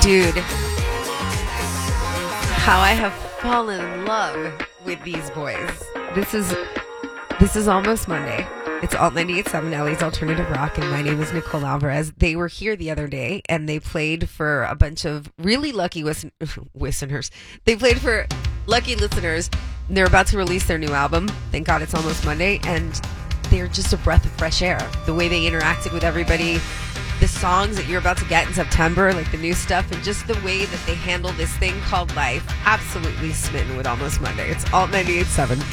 Dude, how I have fallen in love with these boys. This is almost Monday. It's Alt 98.7, LA's Alternative Rock, and my name is Nicole Alvarez. They were here the other day, and they played for a bunch of really lucky listeners. They played for lucky listeners. And they're about to release their new album. Thank God it's almost Monday, and they're just a breath of fresh air. The way they interacted with everybody, the songs that you're about to get in September, like the new stuff, and just the way that they handle this thing called life. Absolutely smitten with Almost Monday. It's Alt 98.7.